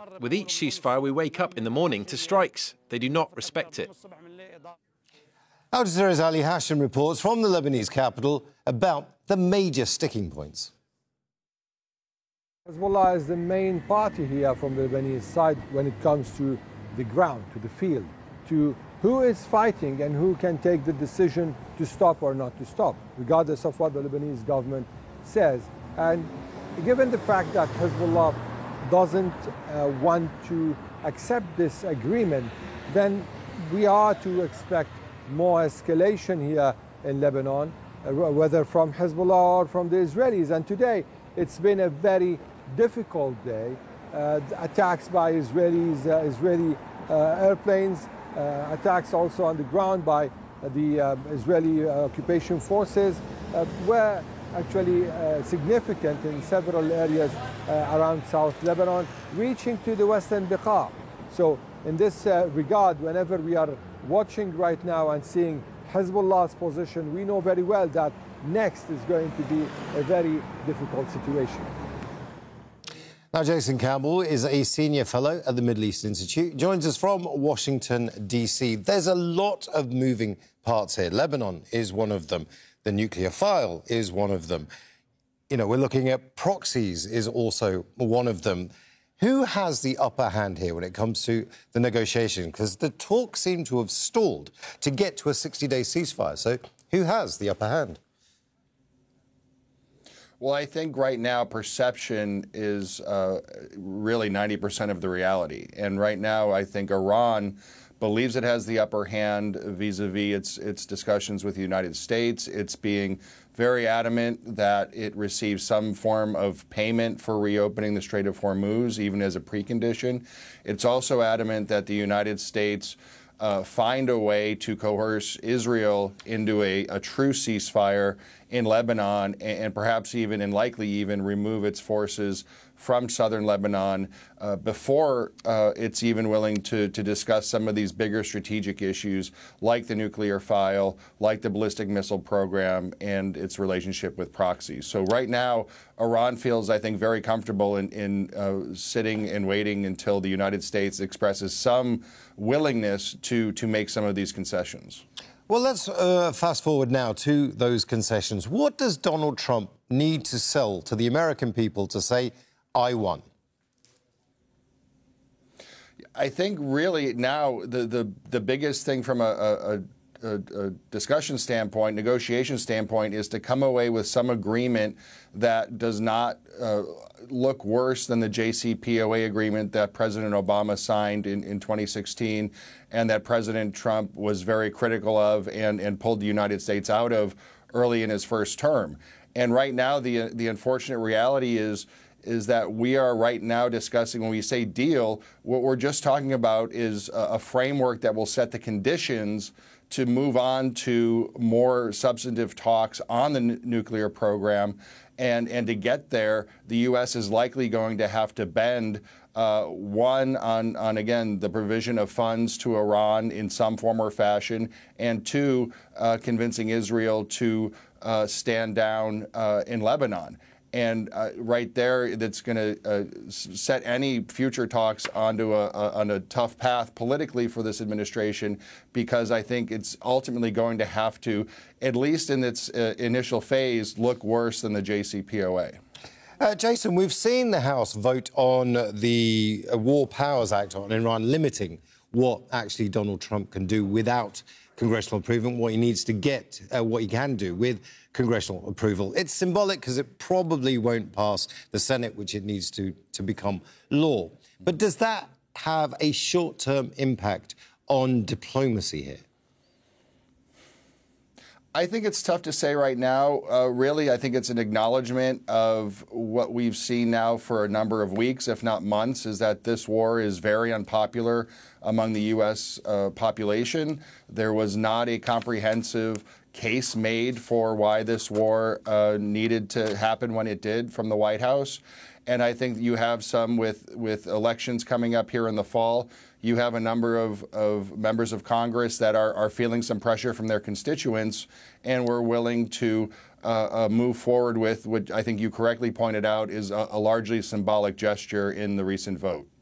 With each ceasefire, we wake up in the morning to strikes. They do not respect it. Al Jazeera's Ali Hashim reports from the Lebanese capital about the major sticking points. Hezbollah is the main party here from the Lebanese side when it comes to the ground, to the field, to who is fighting and who can take the decision to stop or not to stop, regardless of what the Lebanese government says. And given the fact that Hezbollah doesn't want to accept this agreement, then we are to expect more escalation here in Lebanon, whether from Hezbollah or from the Israelis. And today, it's been a very difficult day. Attacks by Israeli airplanes, attacks also on the ground by the Israeli occupation forces were actually significant in several areas around South Lebanon, reaching to the Western Beqa. So in this regard, whenever we are watching right now and seeing Hezbollah's position, we know very well that next is going to be a very difficult situation. Now, Jason Campbell is a senior fellow at the Middle East Institute, joins us from Washington, D.C. There's a lot of moving parts here. Lebanon is one of them. The nuclear file is one of them. You know, we're looking at proxies is also one of them. Who has the upper hand here when it comes to the negotiation? Because the talks seem to have stalled to get to a 60-day ceasefire. So who has the upper hand? Well, I think right now perception is really 90% of the reality. And right now, I think Iran believes it has the upper hand vis-a-vis its discussions with the United States. It's being very adamant that it receives some form of payment for reopening the Strait of Hormuz, even as a precondition. It's also adamant that the United States find a way to coerce Israel into a true ceasefire in Lebanon and perhaps even and likely even remove its forces from southern Lebanon before it's even willing to discuss some of these bigger strategic issues like the nuclear file, like the ballistic missile program, and its relationship with proxies. So right now, Iran feels, I think, very comfortable in sitting and waiting until the United States expresses some willingness to make some of these concessions. Well, let's fast forward now to those concessions. What does Donald Trump need to sell to the American people to say, I won? I think really now the biggest thing from a discussion standpoint, negotiation standpoint, is to come away with some agreement that does not look worse than the JCPOA agreement that President Obama signed in 2016 and that President Trump was very critical of and pulled the United States out of early in his first term. And right now, the unfortunate reality is that we are right now discussing, when we say deal, what we're just talking about is a framework that will set the conditions to move on to more substantive talks on the nuclear program. And to get there, the U.S. is likely going to have to bend, one, on, again, the provision of funds to Iran in some form or fashion, and two, convincing Israel to stand down in Lebanon. And right there, that's going to set any future talks onto on a tough path politically for this administration, because I think it's ultimately going to have to, at least in its initial phase, look worse than the JCPOA. Jason, we've seen the House vote on the War Powers Act on Iran, limiting what actually Donald Trump can do without congressional approval, what he needs to get, what he can do with congressional approval. It's symbolic because it probably won't pass the Senate, which it needs to become law. But does that have a short-term impact on diplomacy here? I think it's tough to say right now. Really, I think it's an acknowledgement of what we've seen now for a number of weeks, if not months, is that this war is very unpopular among the U.S. Population. There was not a comprehensive case made for why this war needed to happen when it did from the White House. And I think you have some with elections coming up here in the fall. You have a number of members of Congress that are feeling some pressure from their constituents and were willing to move forward with what I think you correctly pointed out is a largely symbolic gesture in the recent vote.